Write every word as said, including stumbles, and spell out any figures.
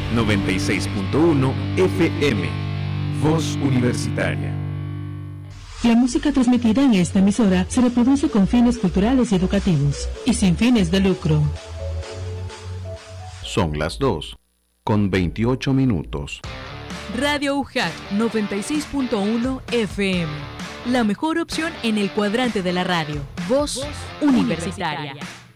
noventa y seis punto uno F M. Voz Universitaria. La música transmitida en esta emisora se reproduce con fines culturales y educativos y sin fines de lucro. Son las dos, con veintiocho minutos. Radio U J A C noventa y seis punto uno F M. La mejor opción en el cuadrante de la radio. Voz, Voz Universitaria. Universitaria.